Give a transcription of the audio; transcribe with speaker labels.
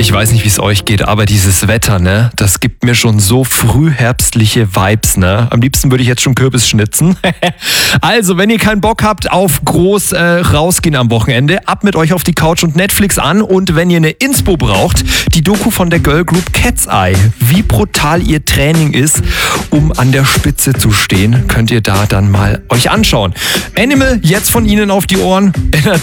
Speaker 1: Ich weiß nicht, wie es euch geht, aber dieses Wetter, ne, das gibt mir schon so frühherbstliche Vibes, ne? Am liebsten würde ich jetzt schon Kürbis schnitzen. Also, wenn ihr keinen Bock habt auf groß rausgehen am Wochenende, ab mit euch auf die Couch und Netflix an. Und wenn ihr eine Inspo braucht, die Doku von der Girl Group Cat's Eye, wie brutal ihr Training ist, um an der Spitze zu stehen, könnt ihr da dann mal euch anschauen. Animal, jetzt von Ihnen auf die Ohren. In der